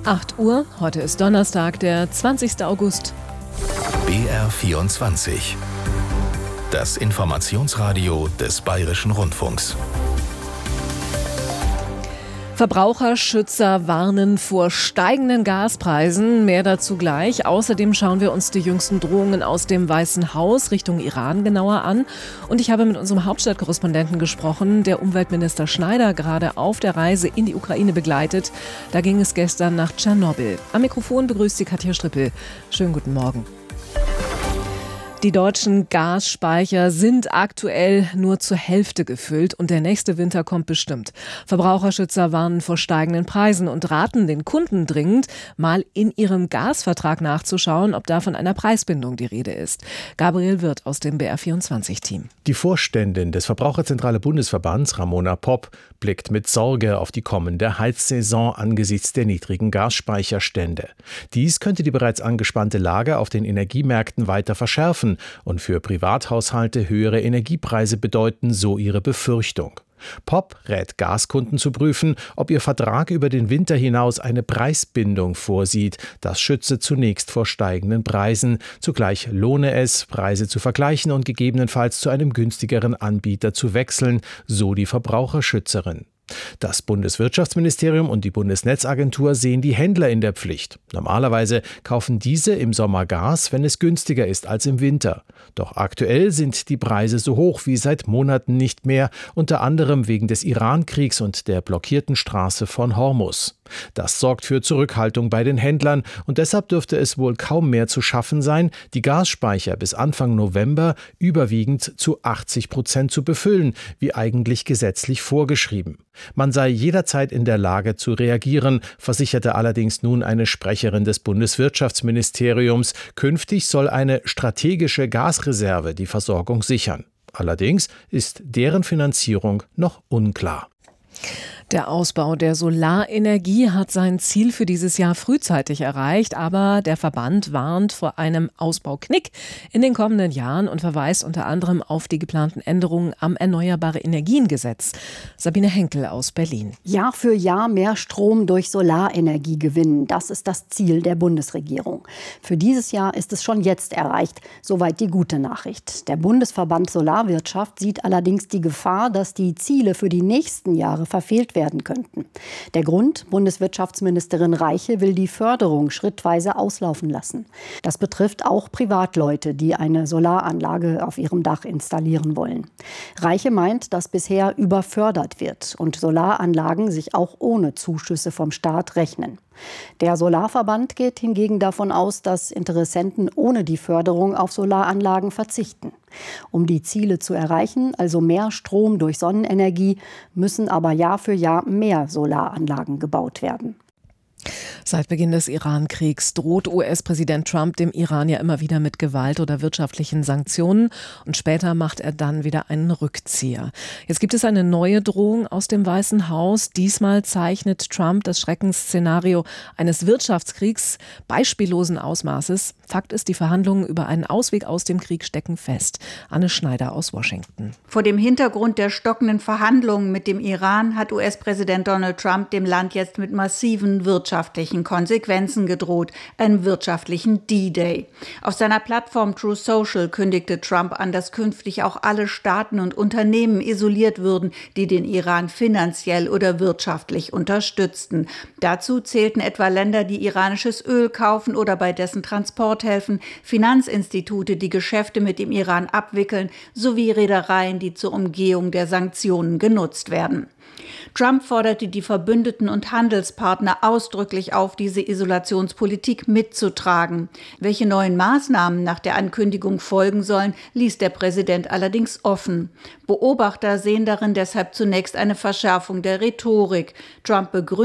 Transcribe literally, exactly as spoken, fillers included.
acht Uhr, heute ist Donnerstag, der zwanzigster August. B R vierundzwanzig. Das Informationsradio des Bayerischen Rundfunks. Verbraucherschützer warnen vor steigenden Gaspreisen. Mehr dazu gleich. Außerdem schauen wir uns die jüngsten Drohungen aus dem Weißen Haus Richtung Iran genauer an. Und ich habe mit unserem Hauptstadtkorrespondenten gesprochen, der Umweltminister Schneider gerade auf der Reise in die Ukraine begleitet. Da ging es gestern nach Tschernobyl. Am Mikrofon begrüßt sie Katja Strippel. Schönen guten Morgen. Die deutschen Gasspeicher sind aktuell nur zur Hälfte gefüllt und der nächste Winter kommt bestimmt. Verbraucherschützer warnen vor steigenden Preisen und raten den Kunden dringend, mal in ihrem Gasvertrag nachzuschauen, ob da von einer Preisbindung die Rede ist. Gabriel Wirth aus dem B R vierundzwanzig-Team. Die Vorständin des Verbraucherzentrale Bundesverbands, Ramona Popp, blickt mit Sorge auf die kommende Heizsaison angesichts der niedrigen Gasspeicherstände. Dies könnte die bereits angespannte Lage auf den Energiemärkten weiter verschärfen und für Privathaushalte höhere Energiepreise bedeuten, so ihre Befürchtung. Popp rät Gaskunden zu prüfen, ob ihr Vertrag über den Winter hinaus eine Preisbindung vorsieht. Das schütze zunächst vor steigenden Preisen. Zugleich lohne es, Preise zu vergleichen und gegebenenfalls zu einem günstigeren Anbieter zu wechseln, so die Verbraucherschützerin. Das Bundeswirtschaftsministerium und die Bundesnetzagentur sehen die Händler in der Pflicht. Normalerweise kaufen diese im Sommer Gas, wenn es günstiger ist als im Winter. Doch aktuell sind die Preise so hoch wie seit Monaten nicht mehr, unter anderem wegen des Iran-Kriegs und der blockierten Straße von Hormuz. Das sorgt für Zurückhaltung bei den Händlern und deshalb dürfte es wohl kaum mehr zu schaffen sein, die Gasspeicher bis Anfang November überwiegend zu achtzig Prozent zu befüllen, wie eigentlich gesetzlich vorgeschrieben. Man sei jederzeit in der Lage zu reagieren, versicherte allerdings nun eine Sprecherin des Bundeswirtschaftsministeriums. Künftig soll eine strategische Gasreserve die Versorgung sichern. Allerdings ist deren Finanzierung noch unklar. Der Ausbau der Solarenergie hat sein Ziel für dieses Jahr frühzeitig erreicht, aber der Verband warnt vor einem Ausbauknick in den kommenden Jahren und verweist unter anderem auf die geplanten Änderungen am Erneuerbare-Energien-Gesetz. Sabine Henkel aus Berlin. Jahr für Jahr mehr Strom durch Solarenergie gewinnen, das ist das Ziel der Bundesregierung. Für dieses Jahr ist es schon jetzt erreicht, soweit die gute Nachricht. Der Bundesverband Solarwirtschaft sieht allerdings die Gefahr, dass die Ziele für die nächsten Jahre verfehlt werden. werden könnten. Der Grund: Bundeswirtschaftsministerin Reiche will die Förderung schrittweise auslaufen lassen. Das betrifft auch Privatleute, die eine Solaranlage auf ihrem Dach installieren wollen. Reiche meint, dass bisher überfördert wird und Solaranlagen sich auch ohne Zuschüsse vom Staat rechnen. Der Solarverband geht hingegen davon aus, dass Interessenten ohne die Förderung auf Solaranlagen verzichten. Um die Ziele zu erreichen, also mehr Strom durch Sonnenenergie, müssen aber Jahr für Jahr mehr Solaranlagen gebaut werden. Seit Beginn des Iran-Kriegs droht U S-Präsident Trump dem Iran ja immer wieder mit Gewalt oder wirtschaftlichen Sanktionen und später macht er dann wieder einen Rückzieher. Jetzt gibt es eine neue Drohung aus dem Weißen Haus. Diesmal zeichnet Trump das Schreckensszenario eines Wirtschaftskriegs beispiellosen Ausmaßes. Fakt ist, die Verhandlungen über einen Ausweg aus dem Krieg stecken fest. Anne Schneider aus Washington. Vor dem Hintergrund der stockenden Verhandlungen mit dem Iran hat U S-Präsident Donald Trump dem Land jetzt mit massiven wirtschaftlichen Konsequenzen gedroht, einem wirtschaftlichen D-Day. Auf seiner Plattform Truth Social kündigte Trump an, dass künftig auch alle Staaten und Unternehmen isoliert würden, die den Iran finanziell oder wirtschaftlich unterstützten. Dazu zählten etwa Länder, die iranisches Öl kaufen oder bei dessen Transport helfen, Finanzinstitute, die Geschäfte mit dem Iran abwickeln, sowie Reedereien, die zur Umgehung der Sanktionen genutzt werden. Trump forderte die Verbündeten und Handelspartner ausdrücklich auf, diese Isolationspolitik mitzutragen. Welche neuen Maßnahmen nach der Ankündigung folgen sollen, ließ der Präsident allerdings offen. Beobachter sehen darin deshalb zunächst eine Verschärfung der Rhetorik. Trump begründet